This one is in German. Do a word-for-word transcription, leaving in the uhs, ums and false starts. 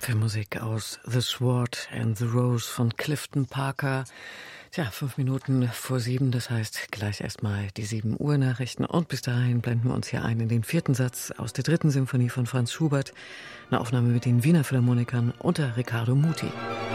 Für Musik aus The Sword and the Rose von Clifton Parker. Tja, fünf Minuten vor sieben, das heißt gleich erstmal die sieben Uhr Nachrichten. Und bis dahin blenden wir uns hier ein in den vierten Satz aus der dritten Symphonie von Franz Schubert. Eine Aufnahme mit den Wiener Philharmonikern unter Riccardo Muti.